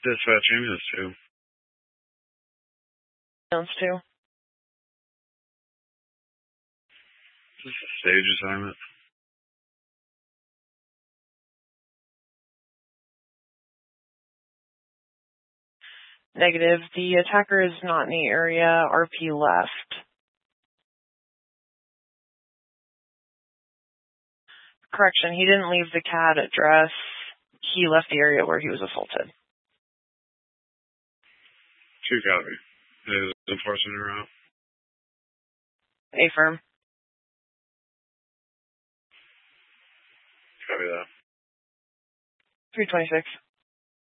Dispatch ambulance 2. Ambulance 2. Is this a stage assignment? Negative. The attacker is not in the area. RP left. Correction, he didn't leave the CAD address. He left the area where he was assaulted. 2 copy. Is enforcement around? Affirm. Copy that. 326.